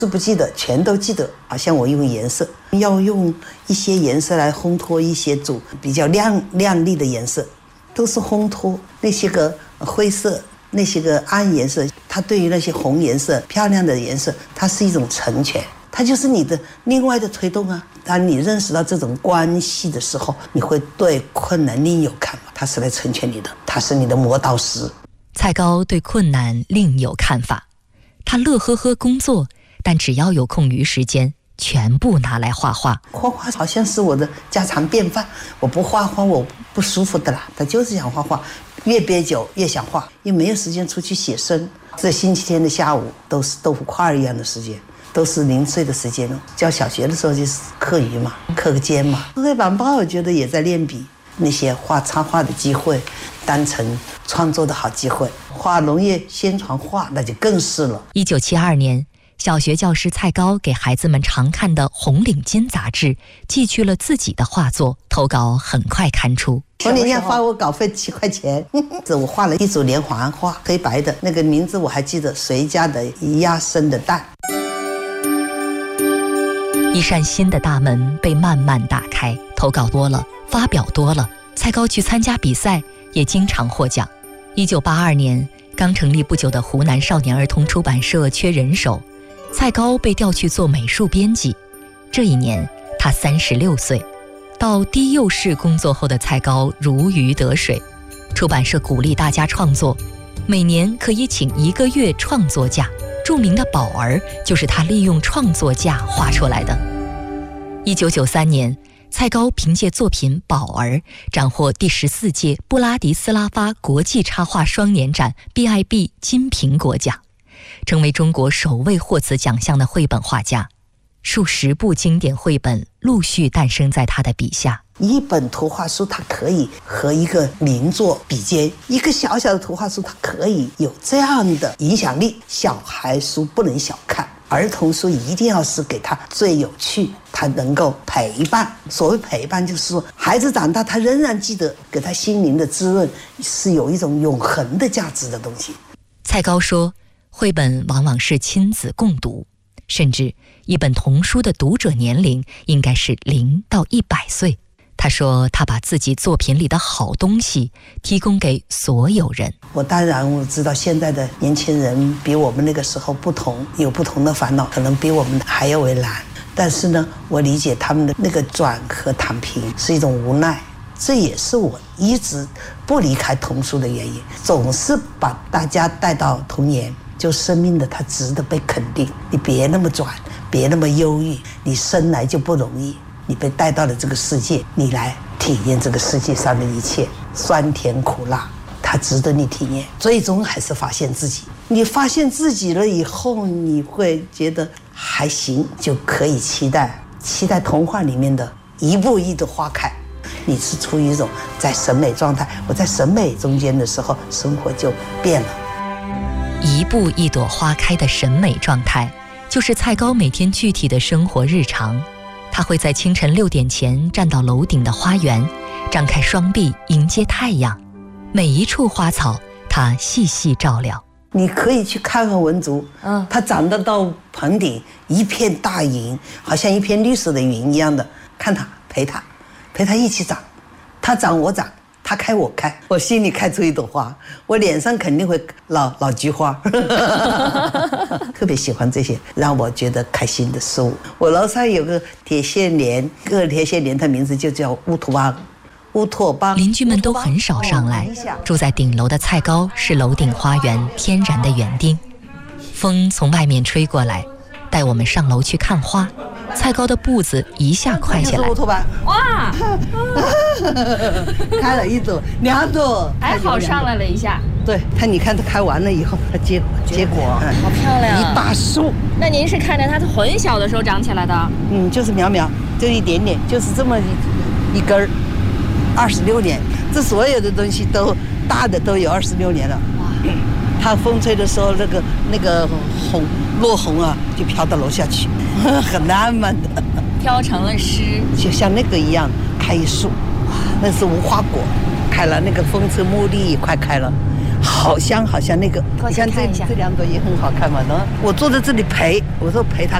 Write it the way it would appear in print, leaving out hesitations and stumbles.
是不记得，全都记得。好像我用颜色，要用一些颜色来烘托一些比较亮丽的颜色，都是烘托那些个灰色、那些个暗颜色。它对于那些红颜色、漂亮的颜色，它是一种成全，它就是你的另外的推动啊。当你认识到这种关系的时候，你会对困难另有看法，它是来成全你的，它是你的磨刀石。 蔡高对困难另有看法，他乐呵呵工作，但只要有空余时间，全部拿来画画。 画画好像是我的家常便饭，我不画画我不舒服的啦。他就是想画画，越憋久越想画，又没有时间出去写生。这星期天的下午都是豆腐块一样的时间，都是零碎的时间了。教小学的时候就是课余嘛，课个间嘛。黑板报我觉得也在练笔，那些画插画的机会，当成创作的好机会。画农业宣传画那就更是了。 1972年，小学教师蔡高给孩子们常看的《红领巾》杂志寄去了自己的画作，投稿很快刊出。 红领巾发我稿费7块钱，我画了一组连环画，黑白的，那个名字我还记得，谁家的鸭生的蛋。 一扇新的大门被慢慢打开，投稿多了，发表多了，蔡高去参加比赛，也经常获奖。1982年，刚成立不久的湖南少年儿童出版社缺人手，蔡高被调去做美术编辑。这一年，他36岁。到低幼市工作后的蔡高如鱼得水，出版社鼓励大家创作，每年可以请1个月创作假。著名的宝儿就是他利用创作假画出来的。1993年，蔡高凭借作品《宝儿》斩获第14届布拉迪斯拉发国际插画双年展 BIB 金苹果奖，成为中国首位获此奖项的绘本画家。数十部经典绘本陆续诞生在他的笔下。 一本图画书它可以和一个名作比肩，一个小小的图画书它可以有这样的影响力。小孩书不能小看，儿童书一定要是给他最有趣，他能够陪伴。所谓陪伴，就是说孩子长大他仍然记得，给他心灵的滋润是有一种永恒的价值的东西。 蔡高说，绘本往往是亲子共读，甚至一本童书的读者年龄应该是0到100岁。他说，他把自己作品里的好东西提供给所有人。我当然我知道现在的年轻人比我们那个时候不同，有不同的烦恼，可能比我们还要为难。但是呢，我理解他们的那个转和躺平是一种无奈，这也是我一直不离开童书的原因，总是把大家带到童年。就生命的它值得被肯定，你别那么转，别那么忧郁，你生来就不容易，你被带到了这个世界，你来体验这个世界上的一切酸甜苦辣，它值得你体验。最终还是发现自己，你发现自己了以后，你会觉得还行，就可以期待童话里面的一步一朵花开。你是处于一种在审美状态，我在审美中间的时候，生活就变了。 一步一朵花开的审美状态，就是蔡高每天具体的生活日常。他会在清晨6点前站到楼顶的花园，张开双臂迎接太阳，每一处花草他细细照料。 你可以去看看文竹，它长得到棚顶一片大云，好像一片绿色的云一样的，看它，陪它一起长，它长我长，它开我开，我心里开出一朵花，我脸上肯定会老菊花。特别喜欢这些让我觉得开心的事物。我楼上有个铁线莲，它名字就叫乌托邦。 邻居们都很少上来，住在顶楼的蔡高是楼顶花园天然的园丁。风从外面吹过来，带我们上楼去看花。蔡高的步子一下快起来。 乌托邦， 哇， 开了1朵2朵， 还好上来了一下。 对，你看它开完了以后，它结果， 好漂亮， 一大树。 那您是看着它很小的时候长起来的？ 就是苗苗，就一点点，就是这么一根儿，26年，这所有的东西都大的都有26年了。哇，它风吹的时候，那个落红啊，就飘到楼下去，很浪漫的， 飘成了诗， 就像那个一样，开一树，那是无花果，开了，那个风车茉莉也快开了， 好香好香。那个， 给我你看先看一下这两朵也很好看嘛，喏。我坐在这里陪，我说陪他